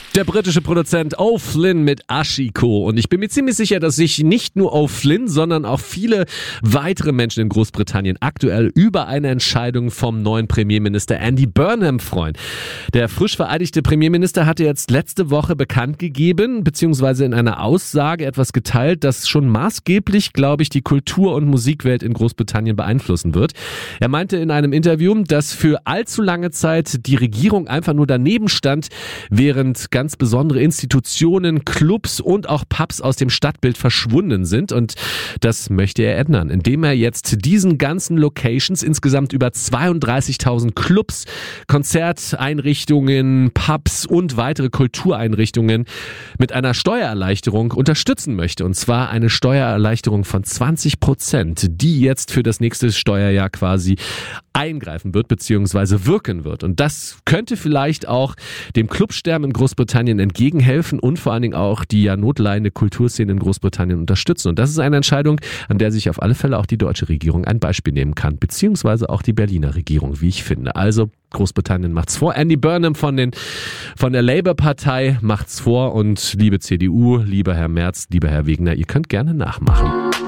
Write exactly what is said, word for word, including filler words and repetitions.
Der britische Produzent O'Flynn mit Ashiko. Und ich bin mir ziemlich sicher, dass sich nicht nur O'Flynn, sondern auch viele weitere Menschen in Großbritannien aktuell über eine Entscheidung vom neuen Premierminister Andy Burnham freuen. Der frisch vereidigte Premierminister hatte jetzt letzte Woche bekannt gegeben, beziehungsweise in einer Aussage etwas geteilt, das schon maßgeblich, glaube ich, die Kultur- und Musikwelt in Großbritannien beeinflussen wird. Er meinte in einem Interview, dass für allzu lange Zeit die Regierung einfach nur daneben stand, während ganz besondere Institutionen, Clubs und auch Pubs aus dem Stadtbild verschwunden sind, und das möchte er ändern, indem er jetzt diesen ganzen Locations, insgesamt über zweiunddreißigtausend Clubs, Konzerteinrichtungen, Pubs und weitere Kultureinrichtungen mit einer Steuererleichterung unterstützen möchte, und zwar eine Steuererleichterung von zwanzig Prozent, die jetzt für das nächste Steuerjahr quasi eingreifen wird bzw. wirken wird. Und das könnte vielleicht auch dem Clubsterben in Großbritannien entgegenhelfen und vor allen Dingen auch die ja notleidende Kulturszene in Großbritannien unterstützen. Und das ist eine Entscheidung, an der sich auf alle Fälle auch die deutsche Regierung ein Beispiel nehmen kann, beziehungsweise auch die Berliner Regierung, wie ich finde. Also Großbritannien macht's vor. Andy Burnham von den von der Labour-Partei macht's vor, und liebe C D U, lieber Herr Merz, lieber Herr Wegner, ihr könnt gerne nachmachen.